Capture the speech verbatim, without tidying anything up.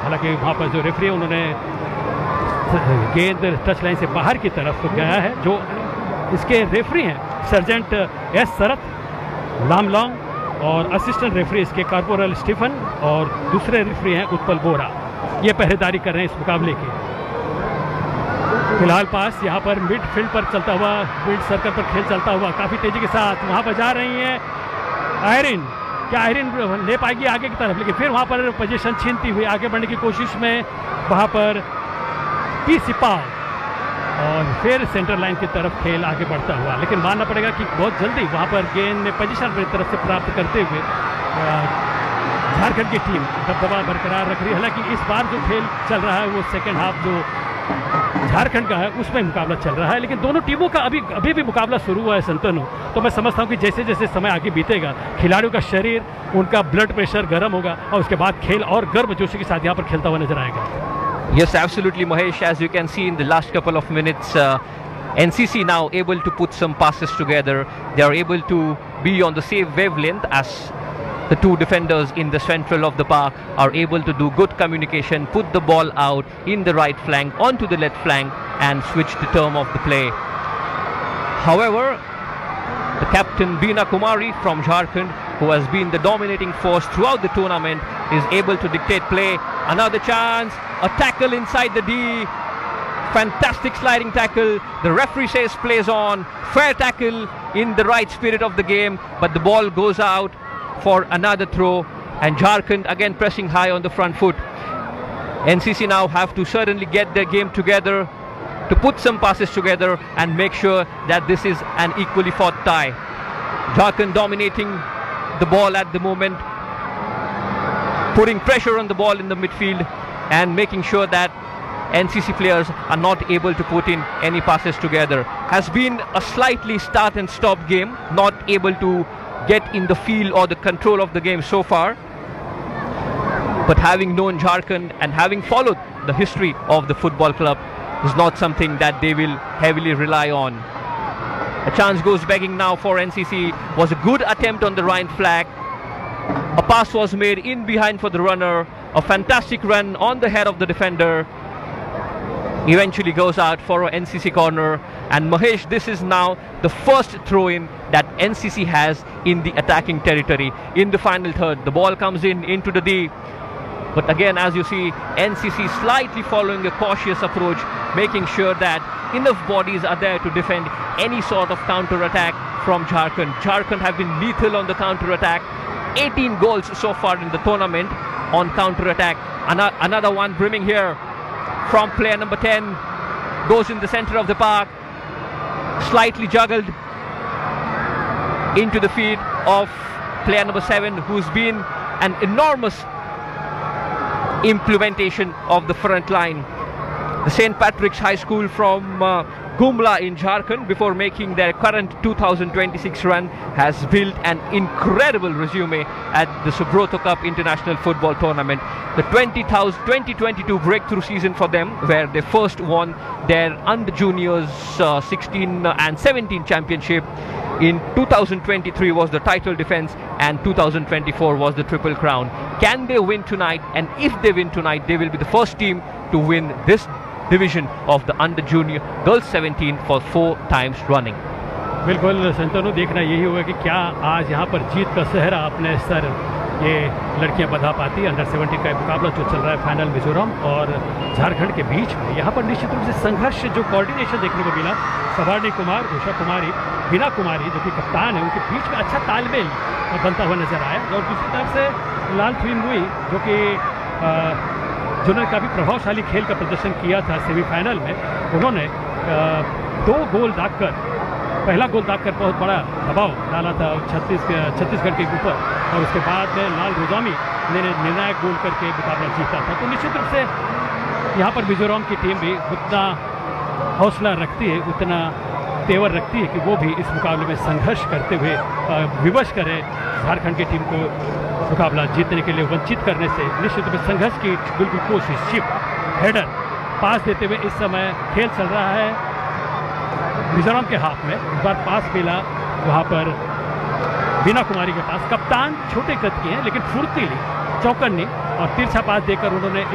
हालांकि वहाँ पर जो रेफरी उन्होंने गेंद टच लाइन से बाहर की तरफ गया है। जो इसके रेफरी हैं सर्जेंट एस शरत लामलोंग और असिस्टेंट रेफरी इसके कॉर्पोरल स्टीफन और दूसरे रेफरी हैं उत्पल बोरा। ये पहरेदारी कर रहे हैं इस मुकाबले की। फिलहाल पास यहाँ पर मिडफील्ड पर चलता हुआ, मिड सर्कल पर खेल चलता हुआ काफ़ी तेजी के साथ वहाँ पर जा रही हैं आयरिन। क्या आयरिन ले पाएगी आगे की तरफ, लेकिन फिर वहाँ पर पोजीशन छीनती हुई आगे बढ़ने की कोशिश में वहाँ पर पी सिपाव और फिर सेंटर लाइन की तरफ खेल आगे बढ़ता हुआ। लेकिन मानना पड़ेगा कि बहुत जल्दी वहाँ पर गेंद ने पोजीशन अपनी तरफ से प्राप्त करते हुए झारखंड की टीम दबदबा बरकरार रख रही है। हालांकि इस बार जो खेल चल रहा है वो सेकेंड हाफ जो झारखंड का है उसमें मुकाबला चल रहा है, लेकिन दोनों टीमों का अभी अभी भी मुकाबला शुरू हुआ है संतनु। तो मैं समझता हूँ कि जैसे जैसे समय आगे बीतेगा खिलाड़ियों का शरीर, उनका ब्लड प्रेशर गर्म होगा और उसके बाद खेल और गर्मजोशी के साथ यहाँ पर खेलता हुआ नजर आएगा। Yes, absolutely, Mahesh. As you can see in the last couple of minutes, uh, N C C now able to put some passes together. They are able to be on the same wavelength as the two defenders in the central of the park are able to do good communication, put the ball out in the right flank, onto the left flank and switch the term of the play. However, the captain Beena Kumari from Jharkhand, who has been the dominating force throughout the tournament, is able to dictate play. Another chance, a tackle inside the D, fantastic sliding tackle. The referee says plays on, fair tackle in the right spirit of the game, but the ball goes out for another throw and Jharkhand again pressing high on the front foot. N C C now have to certainly get their game together, to put some passes together and make sure that this is an equally fought tie. Jharkhand dominating the ball at the moment, putting pressure on the ball in the midfield and making sure that N C C players are not able to put in any passes together. Has been a slightly start and stop game, not able to get in the feel or the control of the game so far. But having known Jharkhand and having followed the history of the football club is not something that they will heavily rely on. A chance goes begging now for N C C. Was a good attempt on the right flank. A pass was made in behind for the runner. A fantastic run on the head of the defender. Eventually goes out for an N C C corner. And Mahesh, this is now the first throw-in that N C C has in the attacking territory. In the final third, the ball comes in into the D. But again, as you see, N C C slightly following a cautious approach, making sure that enough bodies are there to defend any sort of counter-attack from Jharkhand. Jharkhand have been lethal on the counter-attack. eighteen goals so far in the tournament on counter-attack. An another one brimming here from player number ten. Goes in the center of the park. Slightly juggled into the feet of player number seven, who's been an enormous implementation of the front line. The Saint Patrick's High School from uh, Gumla in Jharkhand, before making their current two thousand twenty-six run, has built an incredible resume at the Subroto Cup International Football Tournament. The twenty twenty-two breakthrough season for them, where they first won their under juniors uh, sixteen and seventeen championship. In two thousand twenty-three was the title defense and two thousand twenty-four was the Triple Crown. Can they win tonight? And if they win tonight, they will be the first team to win this division of the under junior girls seventeen for four times running. बिल्कुल संतनु, देखना यही होगा कि क्या आज यहाँ पर जीत का सेहरा अपने सर ये लड़कियां बधा पाती। अंडर सेवेंटीन का मुकाबला जो चल रहा है फाइनल मिजोरम और झारखंड के बीच में, यहाँ पर निश्चित रूप से संघर्ष, जो कोऑर्डिनेशन देखने को मिला, सवारनी कुमार, उषा कुमारी, बीना कुमारी जो कि कप्तान है, उनके बीच में अच्छा तालमेल बनता हुआ नजर आया। और दूसरी तरफ से लाल थुइमुई जो कि जिन्होंने काफ़ी प्रभावशाली खेल का प्रदर्शन किया था सेमीफाइनल में, उन्होंने दो गोल दागकर, पहला गोल दागकर बहुत बड़ा दबाव डाला था छत्तीस छत्तीसगढ़ के ऊपर, और उसके बाद में लाल रुजामी ने निर्णायक गोल करके मुकाबला जीता था। तो निश्चित रूप से यहाँ पर मिजोरम की टीम भी उतना हौसला रखती है, उतना तेवर रखती है कि वो भी इस मुकाबले में संघर्ष करते हुए विवश करे झारखंड की टीम को मुकाबला जीतने के लिए वंचित करने से। निश्चित रूप से संघर्ष की बिल्कुल कोशिश, शिप हेडर पास देते हुए इस समय खेल चल रहा है मिजोरम के हाथ में। इस बार पास मिला वहाँ पर बीना कुमारी के पास। कप्तान छोटे कद के हैं लेकिन फुर्तीली, चौकन्नी और तिरछा पास देकर उन्होंने